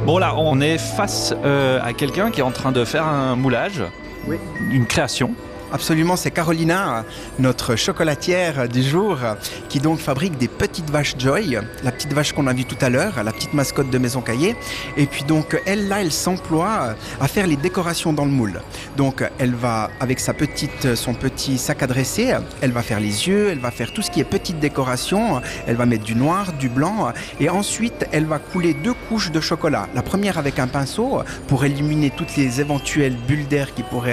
Bon là, on est face à quelqu'un qui est en train de faire un moulage, Oui. une création. Absolument, c'est Carolina, notre chocolatière du jour, qui donc fabrique des petites vaches Joy, la petite vache qu'on a vue tout à l'heure, la petite mascotte de Maison Caillé. Et puis donc, elle s'emploie à faire les décorations dans le moule. Donc, elle va, avec son petit sac à dresser, elle va faire les yeux, elle va faire tout ce qui est petite décoration, elle va mettre du noir, du blanc, et ensuite, elle va couler 2 couches de chocolat. La première avec un pinceau pour éliminer toutes les éventuelles bulles d'air qui pourraient